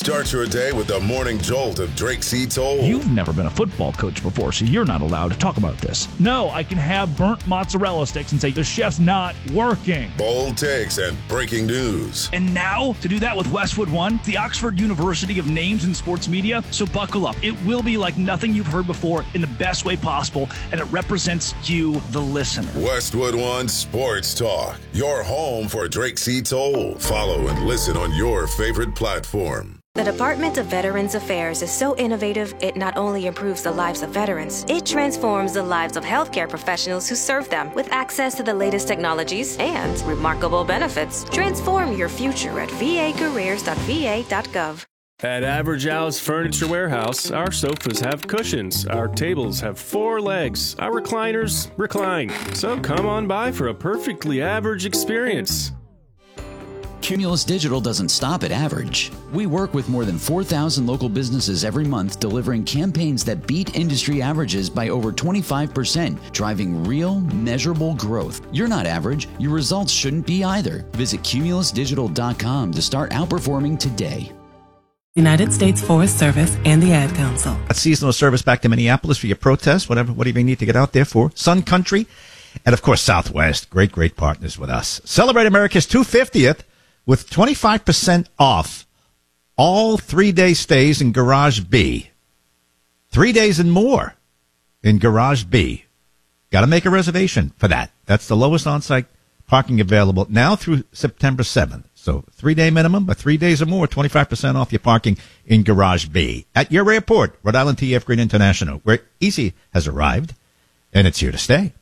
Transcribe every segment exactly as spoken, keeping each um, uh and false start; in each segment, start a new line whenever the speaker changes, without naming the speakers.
Start your day with the morning jolt of Drake C. Toll.
You've never been a football coach before, so you're not allowed to talk about this. No, I can have burnt mozzarella sticks and say the chef's not working.
Bold takes and breaking news.
And now, to do that with Westwood One, the Oxford University of names in sports media. So buckle up. It will be like nothing you've heard before in the best way possible, and it represents you, the listener.
Westwood One Sports Talk, your home for Drake C. Toll. Follow and listen on your favorite platform.
The Department of Veterans Affairs is so innovative, it not only improves the lives of veterans, it transforms the lives of healthcare professionals who serve them with access to the latest technologies and remarkable benefits. Transform your future at v a careers dot v a dot gov.
At Average Al's Furniture Warehouse, our sofas have cushions, our tables have four legs, our recliners recline. So come on by for a perfectly average experience.
Cumulus Digital doesn't stop at average. We work with more than four thousand local businesses every month, delivering campaigns that beat industry averages by over twenty-five percent, driving real, measurable growth. You're not average. Your results shouldn't be either. Visit cumulus digital dot com to start outperforming today.
United States Forest Service and the Ad Council.
A seasonal service back to Minneapolis for your protest, whatever, whatever you need to get out there for. Sun Country, and of course Southwest. Great, great partners with us. Celebrate America's two hundred fiftieth with twenty-five percent off all three-day stays in Garage B. Three days and more in Garage B. Got to make a reservation for that. That's the lowest on-site parking available now through September seventh. So three-day minimum, but three days or more, twenty-five percent off your parking in Garage B. At your airport, Rhode Island T F Green International, where Easy has arrived, and it's here to stay.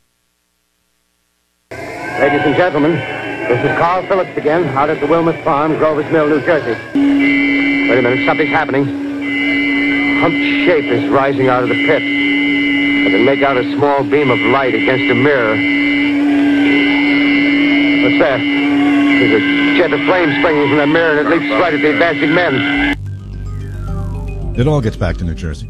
Ladies and gentlemen, this is Carl Phillips again, out at the Wilmot Farm, Grover's Mill, New Jersey. Wait a minute, something's happening. A humped shape is rising out of the pit. I can make out a small beam of light against a mirror. What's that? There's a jet of flame springing from the mirror, and it leaps right at the advancing men.
It all gets back to New Jersey.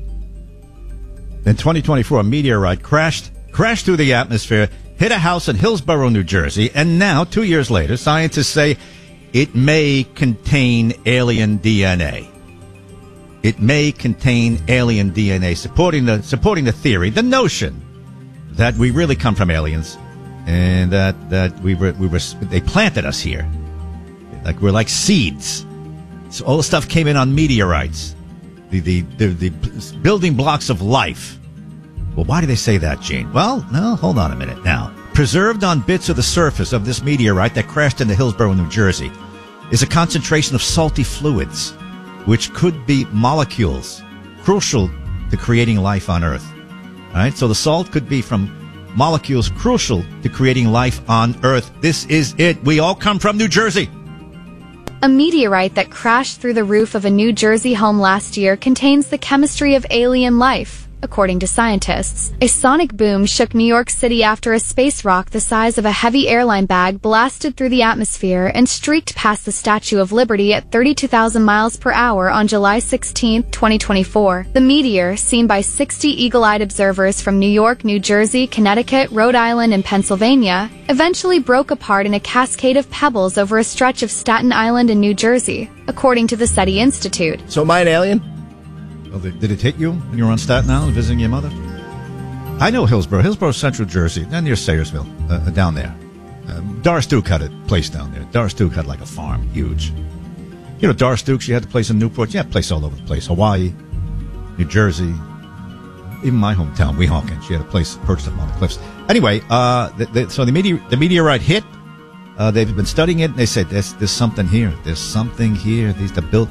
In twenty twenty-four, a meteorite crashed, crashed through the atmosphere, hit a house in Hillsborough, New Jersey, and now, two years later, scientists say it may contain alien D N A. It may contain alien D N A, supporting the supporting the theory, the notion that we really come from aliens, and that that we were we were they planted us here, like we're like seeds. So all the stuff came in on meteorites, the the the, the building blocks of life. Well, why do they say that, Gene? Well, no, hold on a minute now. Preserved on bits of the surface of this meteorite that crashed into Hillsborough, New Jersey, is a concentration of salty fluids, which could be molecules crucial to creating life on Earth. All right, so the salt could be from molecules crucial to creating life on Earth. This is it. We all come from New Jersey.
A meteorite that crashed through the roof of a New Jersey home last year contains the chemistry of alien life, according to scientists. A sonic boom shook New York City after a space rock the size of a heavy airline bag blasted through the atmosphere and streaked past the Statue of Liberty at thirty-two thousand miles per hour on July sixteenth, twenty twenty-four. The meteor, seen by sixty eagle-eyed observers from New York, New Jersey, Connecticut, Rhode Island, and Pennsylvania, eventually broke apart in a cascade of pebbles over a stretch of Staten Island in New Jersey, according to the SETI Institute.
So am I an alien? Well, did it hit you when you were on Staten Island visiting your mother? I know Hillsborough. Hillsborough, Central Jersey, and near Sayersville, uh, down there. Um, Doris Duke had a place down there. Doris Duke had like a farm, huge. You know, Doris Duke, she had a place in Newport. She had a place all over the place. Hawaii, New Jersey, even my hometown, Weehawken. She had a place perched up on the cliffs. Anyway, uh, the, the, so the, meteor, the meteorite hit. Uh, they've been studying it, and they said, there's, there's something here. There's something here. These the built